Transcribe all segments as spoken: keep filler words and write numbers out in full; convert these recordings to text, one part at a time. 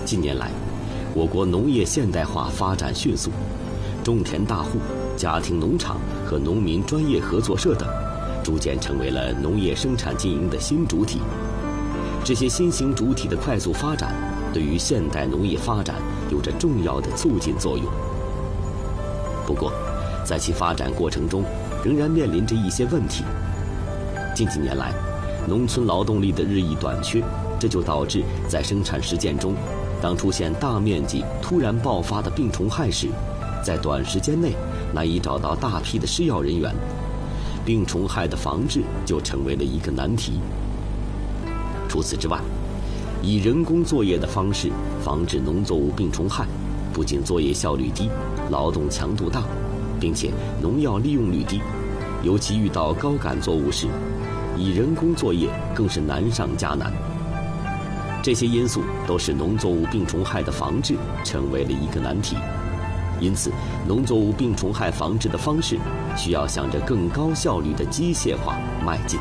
近年来，我国农业现代化发展迅速，种田大户、家庭农场和农民专业合作社等，逐渐成为了农业生产经营的新主体。这些新型主体的快速发展，对于现代农业发展有着重要的促进作用。不过，在其发展过程中，仍然面临着一些问题。近几年来，农村劳动力的日益短缺，这就导致在生产实践中，当出现大面积突然爆发的病虫害时，在短时间内难以找到大批的施药人员，病虫害的防治就成为了一个难题。除此之外，以人工作业的方式防治农作物病虫害，不仅作业效率低，劳动强度大，并且农药利用率低，尤其遇到高感作物时，以人工作业更是难上加难。这些因素都使农作物病虫害的防治成为了一个难题。因此，农作物病虫害防治的方式需要向着更高效率的机械化迈进。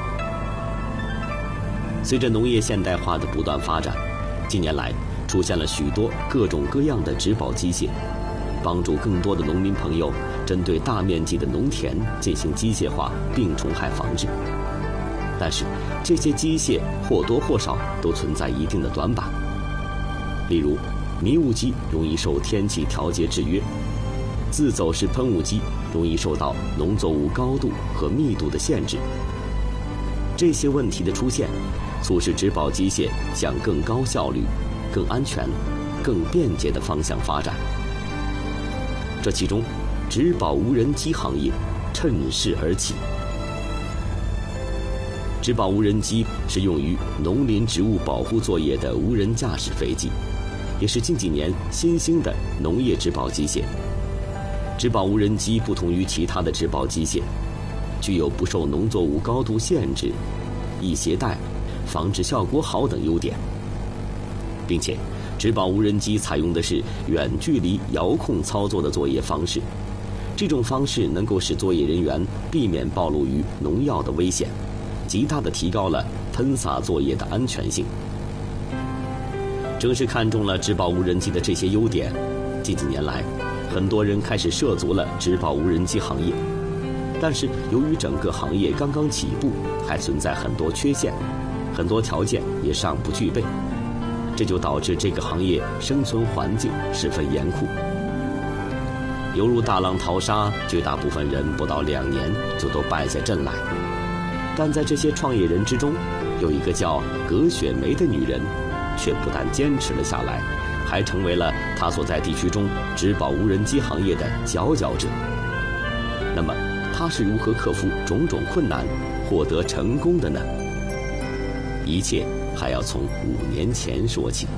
随着农业现代化的不断发展，近年来出现了许多各种各样的植保机械，帮助更多的农民朋友针对大面积的农田进行机械化病虫害防治。但是，这些机械或多或少都存在一定的短板。例如，迷雾机容易受天气调节制约，自走式喷雾机容易受到农作物高度和密度的限制。这些问题的出现，促使植保机械向更高效率、更安全、更便捷的方向发展。这其中，植保无人机行业趁势而起。植保无人机是用于农林植物保护作业的无人驾驶飞机，也是近几年新兴的农业植保机械。植保无人机不同于其他的植保机械，具有不受农作物高度限制、易携带、防治效果好等优点，并且植保无人机采用的是远距离遥控操作的作业方式。这种方式能够使作业人员避免暴露于农药的危险，极大地提高了喷洒作业的安全性。正是看中了植保无人机的这些优点，近几年来，很多人开始涉足了植保无人机行业。但是由于整个行业刚刚起步，还存在很多缺陷，很多条件也尚不具备，这就导致这个行业生存环境十分严酷。犹如大浪淘沙，绝大部分人不到两年就都败下阵来。但在这些创业人之中，有一个叫葛雪梅的女人，却不但坚持了下来，还成为了她所在地区中植保无人机行业的佼佼者。那么，她是如何克服种种困难，获得成功的呢？一切还要从五年前说起。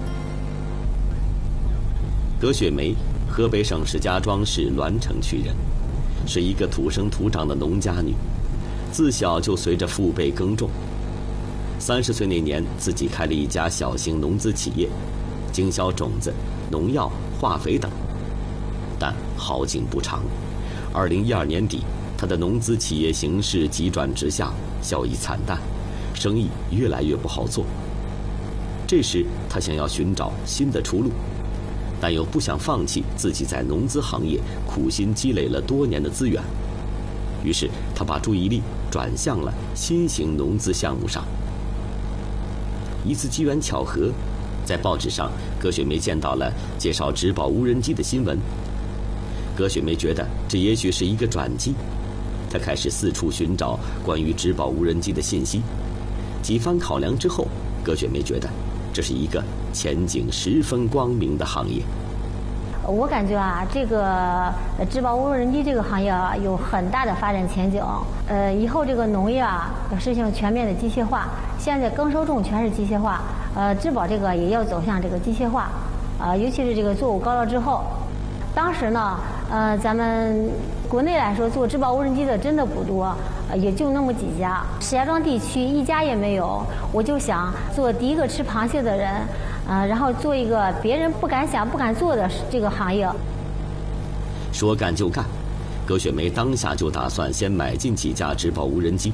葛雪梅，河北省石家庄市栾城区人，是一个土生土长的农家女，自小就随着父辈耕种。三十岁那年，自己开了一家小型农资企业，经销种子、农药、化肥等。但好景不长，二零一二年底，他的农资企业形势急转直下，效益惨淡，生意越来越不好做。这时，他想要寻找新的出路，但又不想放弃自己在农资行业苦心积累了多年的资源。于是，他把注意力转向了新型农资项目上。一次机缘巧合，在报纸上，葛雪梅见到了介绍植保无人机的新闻。葛雪梅觉得这也许是一个转机，她开始四处寻找关于植保无人机的信息。几番考量之后，葛雪梅觉得这是一个前景十分光明的行业。 我感觉啊，这个植保无人机这个行业啊，有很大的发展前景。呃，以后这个农业啊，要实行全面的机械化。现在耕收种全是机械化，呃，植保这个也要走向这个机械化。啊、呃，尤其是这个作物高了之后，当时呢，呃，咱们国内来说做植保无人机的真的不多，呃，也就那么几家。石家庄地区一家也没有。我就想做第一个吃螃蟹的人。呃，然后做一个别人不敢想、不敢做的这个行业。 说干就干，葛雪梅当下就打算先买进几架植保无人机。 但, 是, 但, 是但是万事开头难，这一开始的飞机选购问题上，葛雪梅觉得这也许是一个前景十分光明的行业。我感觉啊，这个呃植保无人机这个行业啊，有很大的发展前景。呃，以后这个农业啊，要实行全面的机械化。现在耕收种全是机械化，呃，尤其是这个作物高了之后，呃，植保这个也要走向这个机械化。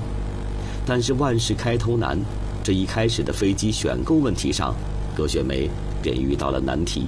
葛雪梅便遇到了难题。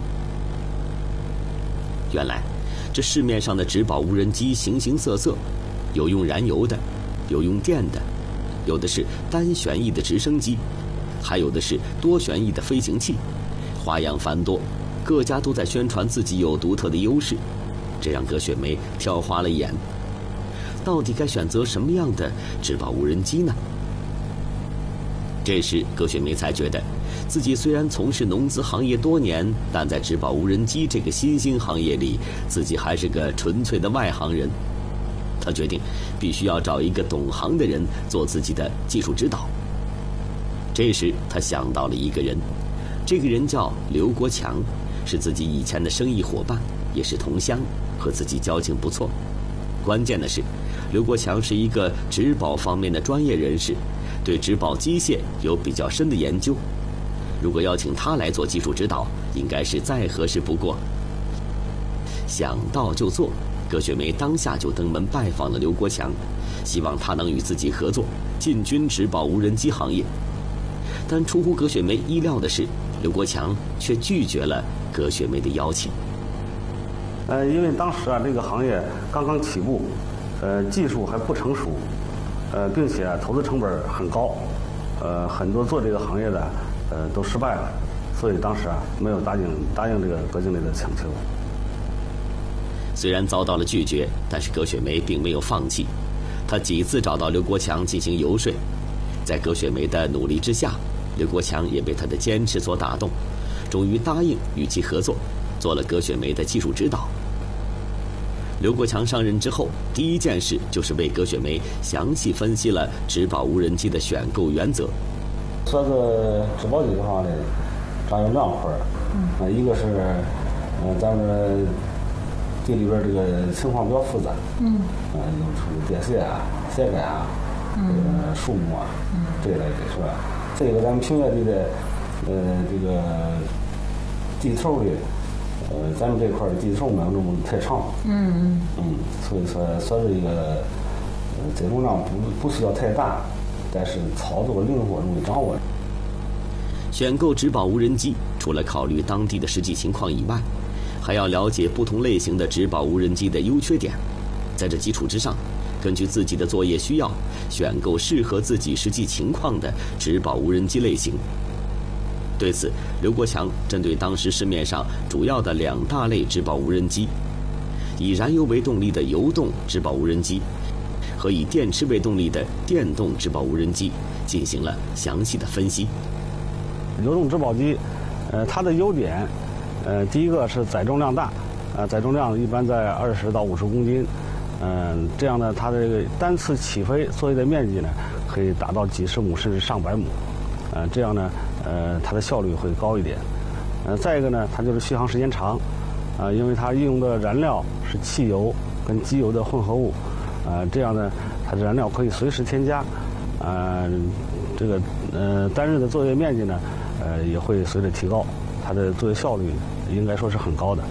原来，这市面上的植保无人机形形色色，有用燃油的，有用电的，有的是单旋翼的直升机，还有的是多旋翼的飞行器，花样繁多，各家都在宣传自己有独特的优势，这让葛雪梅挑花了眼。到底该选择什么样的植保无人机呢？这时，葛雪梅才觉得，自己虽然从事农资行业多年，但在植保无人机这个新兴行业里，自己还是个纯粹的外行人。她决定，必须要找一个懂行的人做自己的技术指导。这时，她想到了一个人，这个人叫刘国强，是自己以前的生意伙伴，也是同乡，和自己交情不错。关键的是，刘国强是一个植保方面的专业人士，对植保机械有比较深的研究。如果邀请他来做技术指导，应该是再合适不过。想到就做，葛雪梅当下就登门拜访了刘国强，希望他能与自己合作，进军植保无人机行业。但出乎葛雪梅意料的是，刘国强却拒绝了葛雪梅的邀请。 呃，因为当时啊，这个行业刚刚起步，呃，技术还不成熟，呃，并且、啊、投资成本很高，呃，很多做这个行业的，呃，都失败了，所以当时啊，没有答应答应这个葛经理的请求。 虽然遭到了拒绝，但是葛雪梅并没有放弃，她几次找到刘国强进行游说，在葛雪梅的努力之下，刘国强也被她的坚持所打动，终于答应与其合作，做了葛雪梅的技术指导。刘国强上任之后，第一件事就是为葛雪梅详细分析了植保无人机的选购原则。 说个植保机的话呢，咱有两块儿，嗯，一个是，嗯、呃，咱们地里边这个情况比较复杂，嗯，呃，有出电线啊、线杆啊，嗯，这个树木啊，嗯，这一类的是吧？这个咱们平原地的，呃，这个地头的。呃，咱们这块地头没有那么太长，嗯嗯嗯，所以说说这个呃载重量不不需要太大，但是操作灵活，容易掌握。 选购植保无人机，除了考虑当地的实际情况以外，还要了解不同类型的植保无人机的优缺点，在这基础之上，根据自己的作业需要，选购适合自己实际情况的植保无人机类型。对此，刘国强针对当时市面上主要的两大类植保无人机，以燃油为动力的油动植保无人机和以电池为动力的电动植保无人机进行了详细的分析。 油动植保机，呃，它的优点，呃，第一个是载重量大，呃，载重量一般在二十到五十公斤，嗯、呃，这样呢，它的这个单次起飞作业的面积呢，可以达到几十亩甚至上百亩，呃，这样呢。呃，它的效率会高一点。呃，再一个呢，它就是续航时间长，啊、呃，因为它运用的燃料是汽油跟机油的混合物，啊、呃，这样呢，它的燃料可以随时添加，啊、呃，这个呃单日的作业面积呢，呃也会随着提高，它的作业效率应该说是很高的。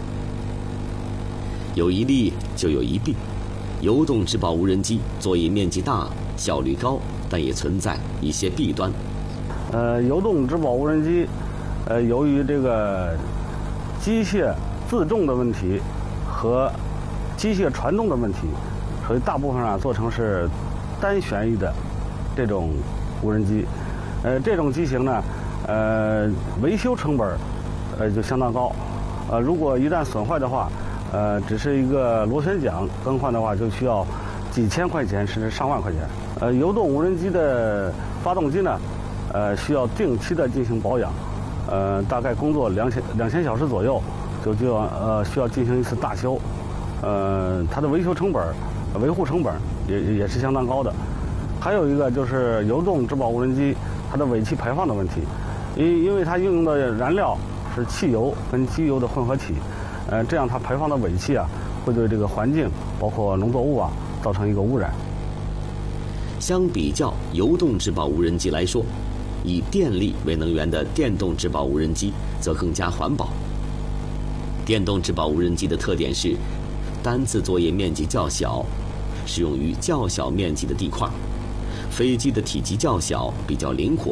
有一利就有一弊，油动植保无人机作业面积大，效率高，但也存在一些弊端。 呃，油动植保无人机，呃，由于这个机械自重的问题和机械传动的问题，所以大部分啊做成是单旋翼的这种无人机。呃，这种机型呢，呃，维修成本呃就相当高。呃，如果一旦损坏的话，呃，只是一个螺旋桨更换的话，就需要几千块钱甚至上万块钱。呃，油动无人机的发动机呢，呃，需要定期的进行保养，呃，大概工作两千两千小时左右，就就要呃需要进行一次大修，呃，它的维修成本、维护成本也也是相当高的。还有一个就是油动植保无人机它的尾气排放的问题，因因为它运用的燃料是汽油跟机油的混合体，呃，这样它排放的尾气啊，会对这个环境包括农作物啊造成一个污染。 相比较油动植保无人机来说，以电力为能源的电动植保无人机则更加环保。电动植保无人机的特点是单次作业面积较小，适用于较小面积的地块，飞机的体积较小，比较灵活，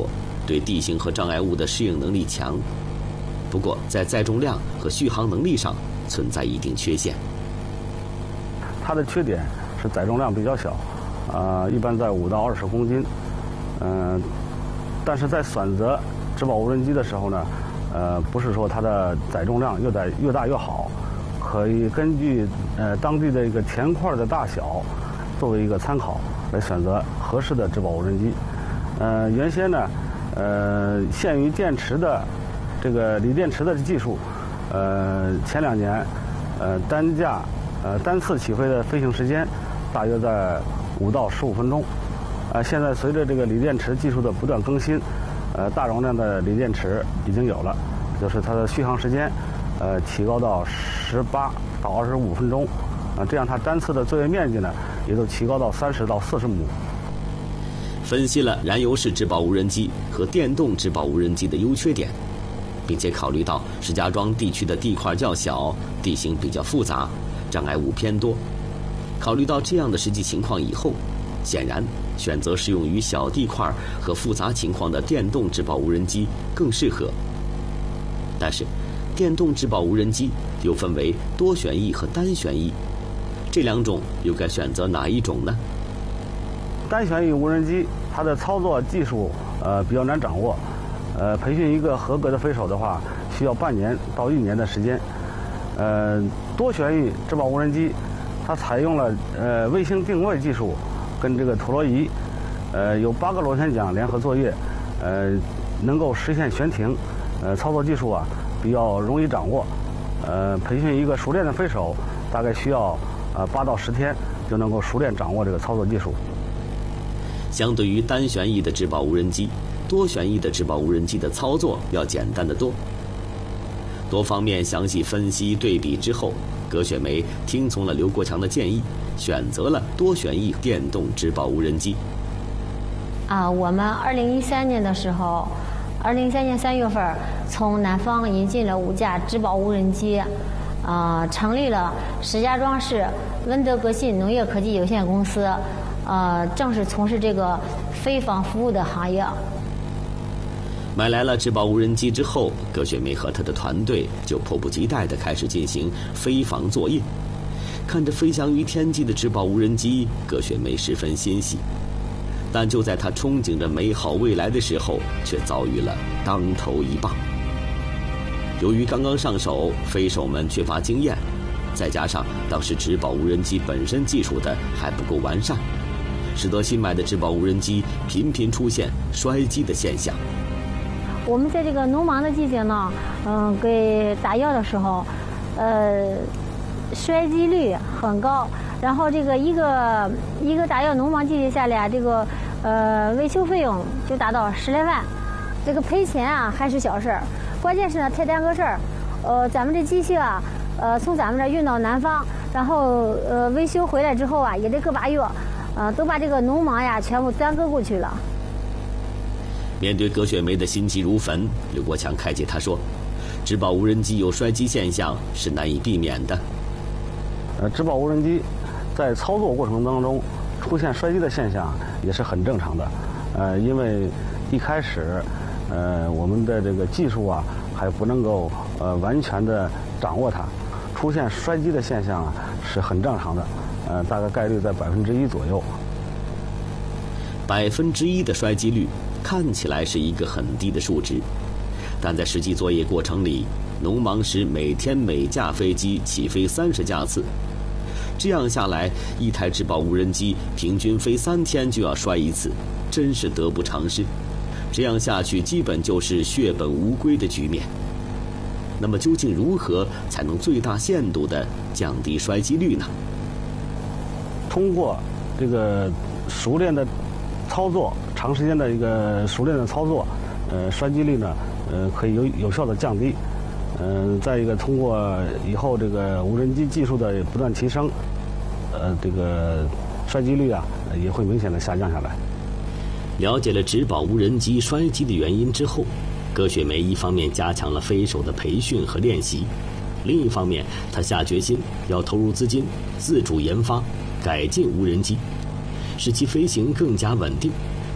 对地形和障碍物的适应能力强，不过在载重量和续航能力上存在一定缺陷。 它的缺点是载重量比较小，呃，一般在五到二十公斤。嗯、呃，但是在选择植保无人机的时候呢，呃，不是说它的载重量越大越大越好，可以根据呃当地的一个田块的大小作为一个参考来选择合适的植保无人机。呃，原先呢，呃，限于电池的这个锂电池的技术，呃，前两年，呃，单架呃单次起飞的飞行时间大约在五到十五分钟。呃，现在随着这个锂电池技术的不断更新，呃，大容量的锂电池已经有了，就是它的续航时间，呃，提高到十八到二十五分钟，啊、呃，这样它单次的作业面积呢，也都提高到三十到四十亩。 分析了燃油式植保无人机和电动植保无人机的优缺点，并且考虑到石家庄地区的地块较小，地形比较复杂，障碍物偏多。考虑到这样的实际情况以后，显然选择适用于小地块和复杂情况的电动植保无人机更适合。但是，电动植保无人机又分为多旋翼和单旋翼，这两种又该选择哪一种呢？ 单旋翼无人机它的操作技术呃比较难掌握，呃，培训一个合格的飞手的话，需要半年到一年的时间。呃，多旋翼植保无人机，它采用了呃卫星定位技术，跟这个陀螺仪，呃，有八个螺旋桨联合作业，呃，能够实现悬停，呃，操作技术啊比较容易掌握。呃，培训一个熟练的飞手，大概需要呃八到十天就能够熟练掌握这个操作技术。 相对于单旋翼的植保无人机，多旋翼的植保无人机的操作要简单得多。多方面详细分析对比之后，葛雪梅听从了刘国强的建议，选择了多旋翼电动植保无人机。 啊，我们二零一三年的时候，二零一三年三月份从南方引进了五架植保无人机，啊，成立了石家庄市温德格信农业科技有限公司。呃，正是从事这个飞防服务的行业。 买来了植保无人机之后，葛雪梅和她的团队就迫不及待地开始进行飞防作业。看着飞翔于天际的植保无人机，葛雪梅十分欣喜。但就在她憧憬着美好未来的时候，却遭遇了当头一棒。由于刚刚上手，飞手们缺乏经验，再加上当时植保无人机本身技术的还不够完善，使得新买的植保无人机频频出现摔机的现象。 我们在这个农忙的季节呢，嗯，给打药的时候，呃，摔机率很高。然后这个一个一个打药农忙季节下来，这个呃维修费用就达到十来万。这个赔钱啊还是小事儿，关键是呢太耽搁事儿。呃，咱们这机械啊，呃从咱们这运到南方，然后呃维修回来之后啊，也得个把月。呃，都把这个农忙呀全部耽搁过去了。 面对葛雪梅的心急如焚，刘国强开解她说：“植保无人机有摔机现象是难以避免的。 呃，植保无人机在操作过程当中出现摔机的现象也是很正常的。呃，因为一开始，呃，我们的这个技术啊还不能够呃完全的掌握它，出现摔机的现象啊是很正常的。”呃，大概概率在百分之一左右。 百分之一的摔机率看起来是一个很低的数值，但在实际作业过程里，农忙时每天每架飞机起飞三十架次，这样下来，一台植保无人机平均飞三天就要摔一次，真是得不偿失。这样下去，基本就是血本无归的局面。那么，究竟如何才能最大限度地降低摔机率呢？ 通过这个熟练的操作，长时间的一个熟练的操作，呃，摔机率呢，呃，可以有有效的降低。嗯、呃，再一个，通过以后这个无人机技术的不断提升，呃，这个摔机率啊也会明显的下降下来。 了解了植保无人机摔机的原因之后，葛雪梅一方面加强了飞手的培训和练习，另一方面，她下决心要投入资金，自主研发改进无人机，使其飞行更加稳定，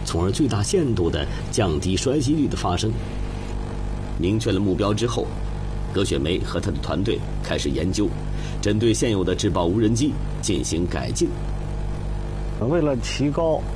从而最大限度地降低摔击率的发生。明确了目标之后，葛雪梅和她的团队开始研究，针对现有的制爆无人机进行改进。 为了提高